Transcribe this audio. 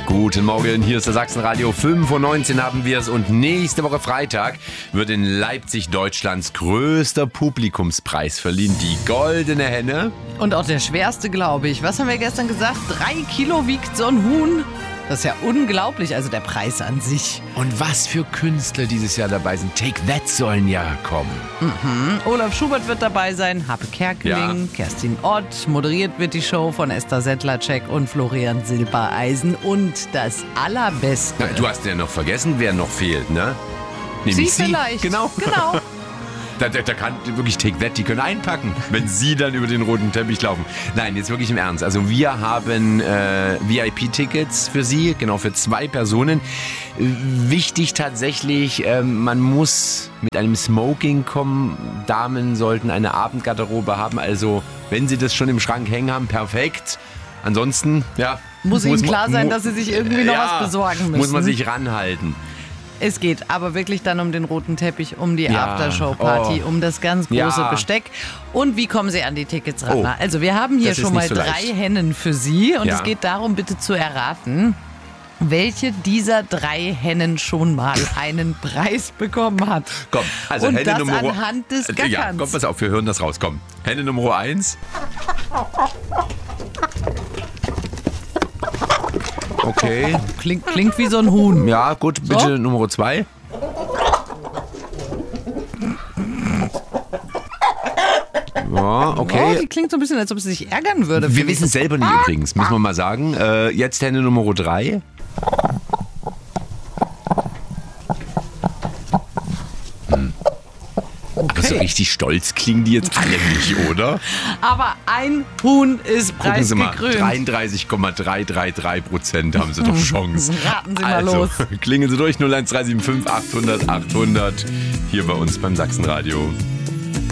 Guten Morgen, hier ist der Sachsenradio. 5:19 Uhr haben wir es und nächste Woche Freitag wird in Leipzig Deutschlands größter Publikumspreis verliehen, die Goldene Henne. Und auch der schwerste, glaube ich. Was haben wir gestern gesagt? 3 Kilo wiegt so ein Huhn. Das ist ja unglaublich, also der Preis an sich. Und was für Künstler dieses Jahr dabei sind. Take That sollen ja kommen. Olaf Schubert wird dabei sein, Happe Kerkeling, Kerstin Ott. Moderiert wird die Show von Esther Sedlacek und Florian Silbereisen. Und das Allerbeste. Na, du hast ja noch vergessen, wer noch fehlt, ne? Sie vielleicht. Genau. Da kann wirklich Take That, die können einpacken, wenn sie dann über den roten Teppich laufen. Nein, jetzt wirklich im Ernst. Also wir haben VIP-Tickets für Sie, genau für 2 Personen. Wichtig tatsächlich, man muss mit einem Smoking kommen. Damen sollten eine Abendgarderobe haben. Also wenn Sie das schon im Schrank hängen haben, perfekt. Ansonsten, ja. Muss Ihnen klar sein, dass Sie sich irgendwie noch was besorgen müssen. Muss man sich ranhalten. Es geht aber wirklich dann um den roten Teppich, um die Aftershow-Party, um das ganz große Besteck. Und wie kommen Sie an die Tickets ran? Also wir haben hier schon mal 3 Hennen für Sie und es geht darum, bitte zu erraten, welche dieser 3 Hennen schon mal einen Preis bekommen hat. Komm, also und Henne das Nummer... anhand des Gackerns. Ja, komm, pass auf, wir hören das raus. Komm, Henne Nummer 1. Okay. Klingt wie so ein Huhn. Ja, gut, bitte so. Nummer 2. Ja, okay. Oh, die klingt so ein bisschen, als ob sie sich ärgern würde. Wir wissen es selber nicht übrigens, müssen wir mal sagen. Jetzt Henne Nummer 3. Aber so richtig stolz klingen die jetzt alle nicht, oder? Aber ein Huhn ist preisgekrönt. Gucken Sie mal, 33,333% haben Sie doch Chance. Raten Sie mal los. Klingen Sie durch, 01375 800 800 hier bei uns beim Sachsenradio.